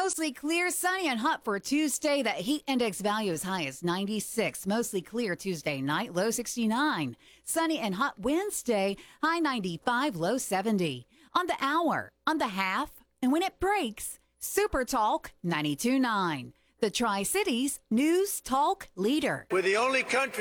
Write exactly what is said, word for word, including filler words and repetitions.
Mostly clear, sunny, and hot for Tuesday. That heat index value is high as ninety-six. Mostly clear Tuesday night, low sixty-nine. Sunny and hot Wednesday, high ninety-five, low seventy. On the hour, on the half, and when it breaks, Super Talk ninety-two point nine. The Tri-Cities News Talk Leader. We're the only country